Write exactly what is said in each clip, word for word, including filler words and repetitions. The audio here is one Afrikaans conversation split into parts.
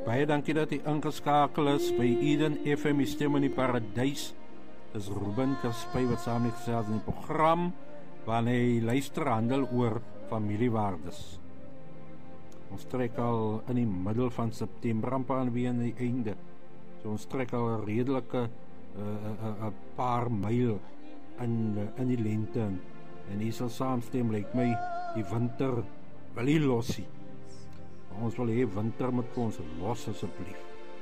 Baie dankie dat jy ingeskakel is by Eden F M, die stem in die paradys. Dis Ruben Kerspy wat saam met gesels in die program, waarin hy luister handel oor familiewaardes. Ons trek al in die middel van September, amper aan weer aan die einde. So ons trek al 'n redelike uh, uh, uh, uh, paar myl in, uh, in die lente in. En hier sal saamstem, lyk my, die winter wil nie losie. Ons wil hê winter met ons los asseblief.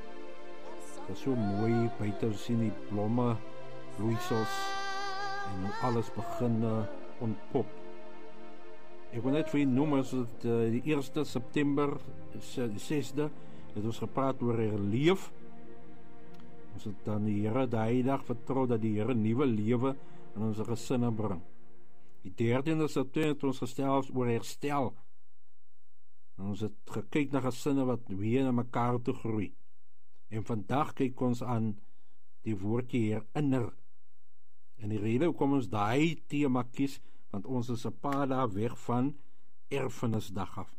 Dit is so mooi buite sien die blomme, bloeisels en hoe alles begin uh, ontpop. Ek wil net vir julle noem as dit uh, die eerste September, die sesde, het ons gepraat oor herleef. Ons het dan die Here daai dag vertrou dat die Here nuwe lewe in ons gesinne bring. Die dertiende September het ons gestel oor herstel. En ons het gekyk na gesinne wat weer na mekaar toe groei. En vandag kyk ons aan die woordjie herinner. En die rede hoekom ons daai tema kies, want ons is 'n paar dae weg van erfenisdag af.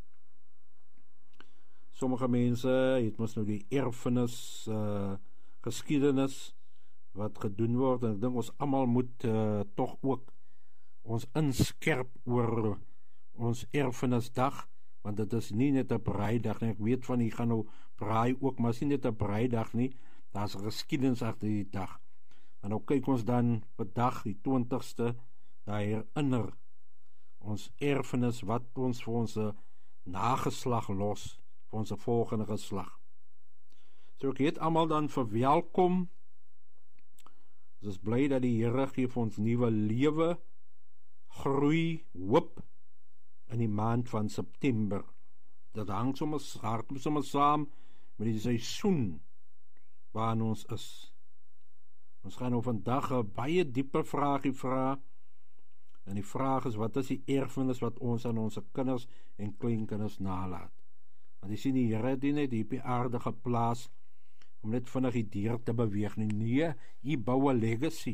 Sommige mense het mos nou die erfenis uh, geskiedenis wat gedoen word, en ek dink ons almal moet uh, tog ook ons inskerp oor ons erfenisdag, want dit is nie net 'n braaidag nie. Ek weet van jy gaan nou braai ook, maar is nie net 'n braaidag nie, daar's 'n geskiedenis agter die dag. Maar nou kyk ons dan op dag die twintigste, daar herinner ons erfenis wat ons vir ons nageslag los, vir ons volgende geslag. So ek het almal dan verwelkom. Ons is bly dat die Here gee vir ons nuwe lewe, groei, hoop in die maand van September. Dit hang sommer sommer saam met die seisoen waarin ons is. Ons gaan nou vandag 'n baie dieper vraagie vra. En die vraag is, wat is die erfenis wat ons aan ons kinders en kleinkinders nalaat? Want jy sien, die Here het nie net hier op die aarde geplaas om net vinnig die deur te beweeg nie. Nee, hy bou 'n legacy.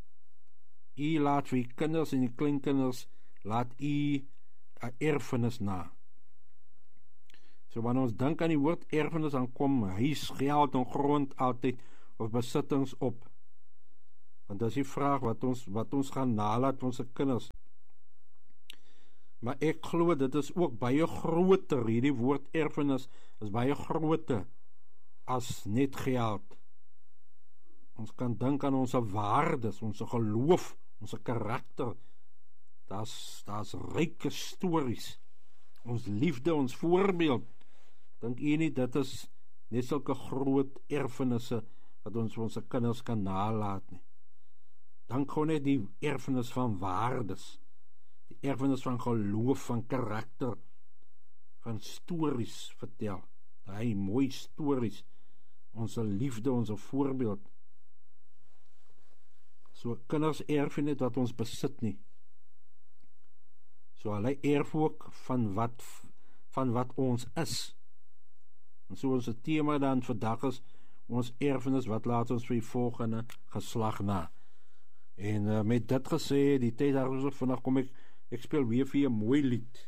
Hy laat vir die kinders en die kleinkinders, laat hy 'n erfenis na. So wanneer ons dink aan die woord erfenis, dan kom huis, geld en grond altyd, of besittings op. Want dis die vraag wat ons, wat ons gaan nalaat vir ons kinders. Maar ek glo dit is ook baie groter, hierdie woord erfenis is baie groter as net geld. Ons kan dink aan ons waardes, ons geloof, ons karakter. Daar's daar's ryke stories. Ons liefde, ons voorbeeld. Dink jy nie dit is net sulke groot erfenisse wat ons vir ons kinders kan nalaat nie? Dan gewoon net die erfenis van waardes, die erfenis van geloof, van karakter, van stories vertel, daai mooi stories, ons liefde, ons voorbeeld. So kinders erf nie wat ons besit nie. So hulle erf ook van wat, van wat ons is. En so ons tema dan vandag is, ons erfenis, wat laat ons vir die volgende geslag na. En uh, met dit gesê, die tyd daar is vandag kom ek, ek speel weer vir 'n mooi lied.